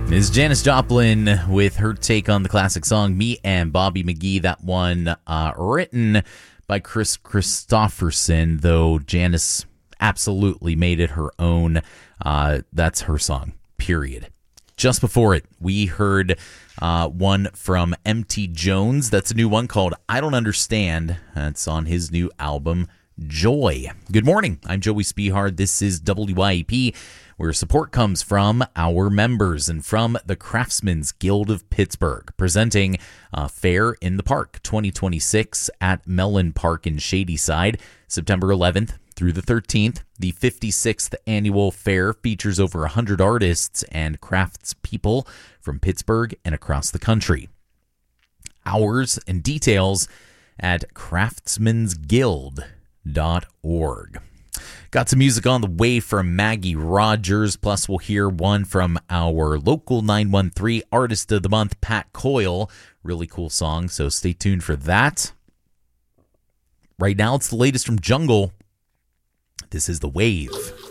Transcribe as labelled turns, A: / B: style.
A: Ms. Janis Joplin with her take on the classic song Me and Bobby McGee. That one written by Chris Christopherson, though Janis absolutely made it her own. That's her song, period. Just before it, we heard one from M.T. Jones. That's a new one called I Don't Understand. That's on his new album, Joy. Good morning. I'm Joey Spehard. This is WYEP, where support comes from our members and from the Craftsmen's Guild of Pittsburgh, presenting Fair in the Park 2026 at Mellon Park in Shadyside, September 11th through the 13th. The 56th annual fair features over 100 artists and craftspeople from Pittsburgh and across the country. Hours and details at craftsmansguild.org. Got some music on the way from Maggie Rogers, plus we'll hear one from our local 913 Artist of the Month, Pat Coyle. Really cool song, so stay tuned for that. Right now, it's the latest from Jungle. This is The Wave.